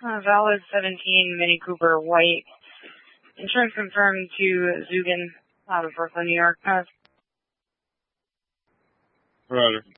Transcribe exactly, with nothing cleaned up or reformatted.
Uh, valid seventeen, Mini Cooper, white. Insurance confirmed to Zugan out of Brooklyn, New York. Uh, Roger.